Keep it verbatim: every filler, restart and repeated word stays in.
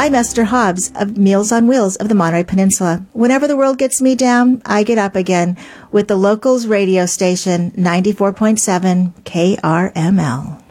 I'm Esther Hobbs of Meals on Wheels of the Monterey Peninsula. Whenever the world gets me down, I get up again with the Locals radio station ninety-four point seven K R M L.